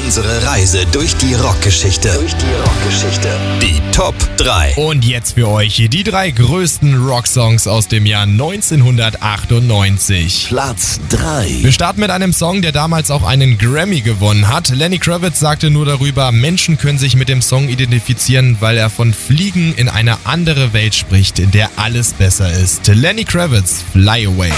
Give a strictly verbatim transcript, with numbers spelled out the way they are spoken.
Unsere Reise durch die Rockgeschichte. Durch die Rockgeschichte. Die Top drei. Und jetzt für euch die drei größten Rocksongs aus dem Jahr neunzehnhundertachtundneunzig. Platz drei. Wir starten mit einem Song, der damals auch einen Grammy gewonnen hat. Lenny Kravitz sagte nur darüber, Menschen können sich mit dem Song identifizieren, weil er von Fliegen in eine andere Welt spricht, in der alles besser ist. Lenny Kravitz, Fly Away.